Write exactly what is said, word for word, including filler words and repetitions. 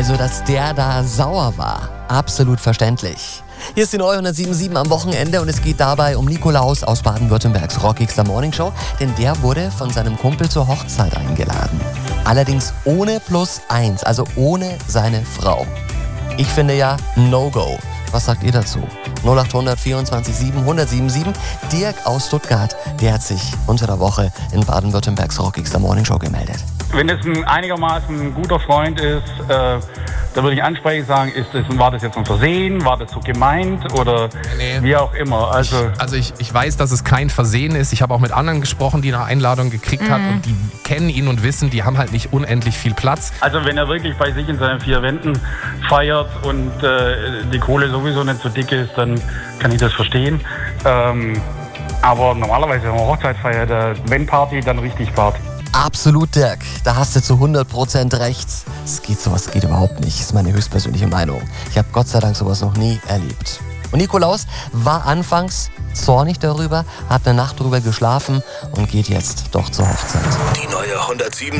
Also, dass der da sauer war, absolut verständlich. Hier ist die neue hundertsieben Komma sieben am Wochenende und es geht dabei um Nikolaus aus Baden-Württembergs rockigster Morningshow, denn der wurde von seinem Kumpel zur Hochzeit eingeladen. Allerdings ohne Plus eins, also ohne seine Frau. Ich finde ja No-Go. Was sagt ihr dazu? null acht hundert vierundzwanzig sieben hundertsiebenundsieben. Dirk aus Stuttgart, der hat sich unter der Woche in Baden-Württembergs rockigster Morningshow gemeldet. Wenn es ein einigermaßen ein guter Freund ist, äh, da würde ich ansprechend sagen, ist das, war das jetzt ein Versehen, war das so gemeint oder nee. wie auch immer. Also, ich, also ich, ich weiß, dass es kein Versehen ist. Ich habe auch mit anderen gesprochen, die eine Einladung gekriegt mhm. hat und die kennen ihn und wissen, die haben halt nicht unendlich viel Platz. Also wenn er wirklich bei sich in seinen vier Wänden feiert und äh, die Kohle sowieso nicht so dick ist, dann kann ich das verstehen. Ähm, aber normalerweise, wenn man Hochzeit feiert, äh, wenn Party, dann richtig Party. Absolut, Dirk. Da hast du zu hundert Prozent recht. Es geht sowas geht überhaupt nicht. Das ist meine höchstpersönliche Meinung. Ich habe Gott sei Dank sowas noch nie erlebt. Und Nikolaus war anfangs zornig darüber, hat eine Nacht drüber geschlafen und geht jetzt doch zur Hochzeit. Die neue hundertsieben